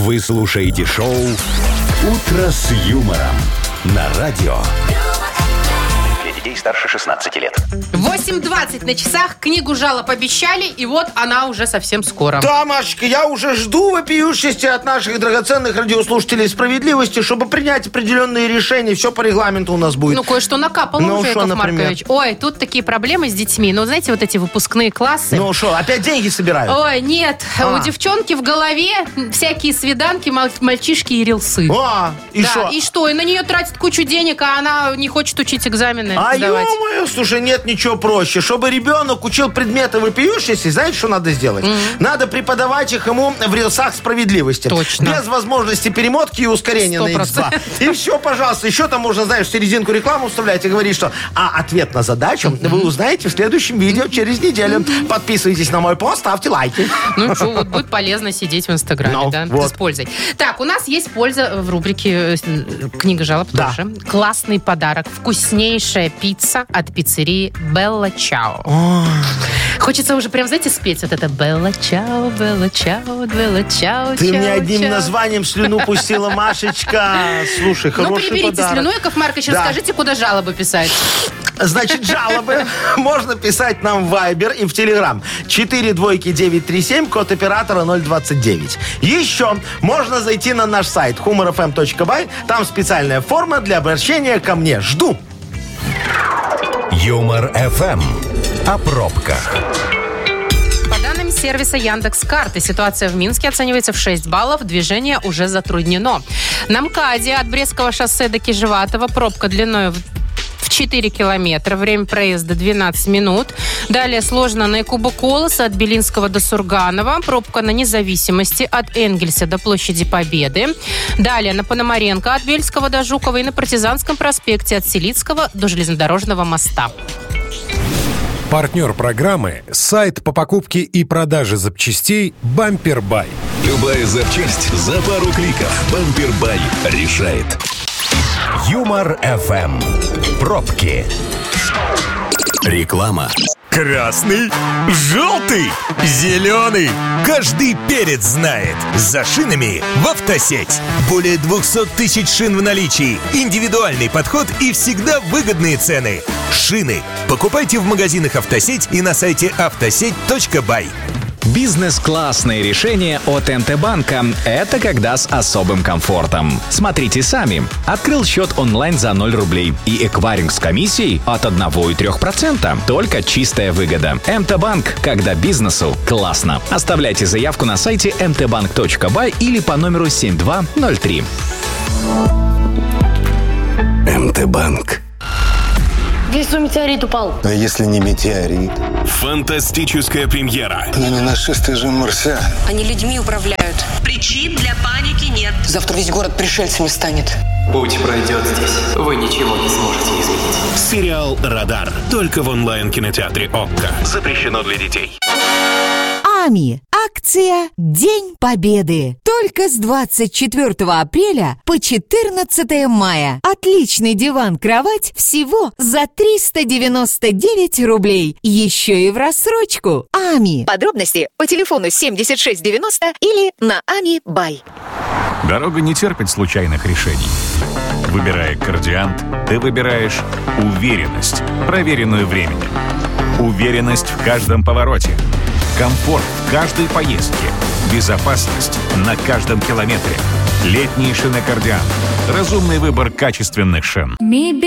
Вы слушаете шоу «Утро с юмором» на радио. Для детей старше 16 лет. 8:20 на часах. Книгу жалоб обещали, и вот она уже совсем скоро. Да, Машечка, я уже жду вопиющести от наших драгоценных радиослушателей справедливости, чтобы принять определенные решения. Все по регламенту у нас будет. Ну, кое-что накапало уже, Яков Маркович. Ой, тут такие проблемы с детьми. Ну, знаете, вот эти выпускные классы. Ну что, опять деньги собирают? Ой, нет. У девчонки в голове всякие свиданки, мальчишки и рилсы. И что? И что? И на нее тратят кучу денег, а она не хочет учить экзамены сдавать. ё-моё, слушай, нет ничего проще. Чтобы ребенок учил предметы вопиющести, знаете, что надо сделать? Надо преподавать их ему в рилсах справедливости. Точно. Без возможности перемотки и ускорения 100%. на X2. И все, пожалуйста. Еще там можно, знаешь, в серединку рекламу вставлять и говорить, что ответ на задачу вы узнаете в следующем видео через неделю. Подписывайтесь на мой пост, ставьте лайки. Ну что, вот будет полезно сидеть в Инстаграме, да, вот. с пользой. Так, у нас есть польза в рубрике «Книга жалоб» тоже. Классный подарок. Вкуснейшая пицца от пиццерии Белла Чао. Хочется уже прям, знаете, спеть вот это Белла Чао, Белла Чао, Белла Чао. Ты чао, мне одним чао. названием слюну пустила, Машечка. Слушай, хороший Ну, приберите подарок. слюну, Яков Маркович, расскажите, куда жалобы писать. Значит, жалобы можно писать нам в Viber и в Telegram. 42937, код оператора 029. Еще можно зайти на наш сайт humorfm.by. Там специальная форма для обращения ко мне. Жду. Юмор ФМ. О пробках. По данным сервиса Яндекс.Карты, ситуация в Минске оценивается в 6 баллов. Движение уже затруднено. На МКАДе от Брестского шоссе до Кижеватова пробка длиной в 4 километра. Время проезда 12 минут. Далее сложно на Якуба Колоса от Белинского до Сурганова. Пробка на Независимости от Энгельса до Площади Победы. Далее на Пономаренко от Бельского до Жукова и на Партизанском проспекте от Селицкого до Железнодорожного моста. Партнер программы – сайт по покупке и продаже запчастей «Бампер Бай». Любая запчасть за пару кликов. Бампер Бай решает. Юмор ФМ. Пробки. Реклама. Красный, желтый, зеленый. Каждый перец знает. За шинами в автосеть. Более 200 тысяч шин в наличии. Индивидуальный подход и всегда выгодные цены. Шины. Покупайте в магазинах автосеть и на сайте автосеть.бай. Бизнес-классные решения от МТ-банка – это когда с особым комфортом. Смотрите сами. Открыл счет онлайн за 0 рублей и эквайринг с комиссией от 1,3%. Только чистая выгода. МТ-банк, когда бизнесу классно. Оставляйте заявку на сайте mtbank.by или по номеру 7203. МТ-банк. Если метеорит упал. А если не метеорит? Фантастическая премьера. Но не нашествие же марсиан. Они людьми управляют. Причин для паники нет. Завтра весь город пришельцами станет. Путь пройдет здесь. Вы ничего не сможете изменить. Сериал «Радар». Только в онлайн-кинотеатре ОККО. Запрещено для детей. АМИ. Акция «День Победы». Только с 24 апреля по 14 мая. Отличный диван-кровать всего за 399 рублей. Еще и в рассрочку. АМИ. Подробности по телефону 7690 или на АМИ Бай. Дорога не терпит случайных решений. Выбирая «Кардиант», ты выбираешь уверенность, проверенную временем. Уверенность в каждом повороте. Комфорт в каждой поездке. Безопасность на каждом километре. Летние шины «Кардиант». Разумный выбор качественных шин.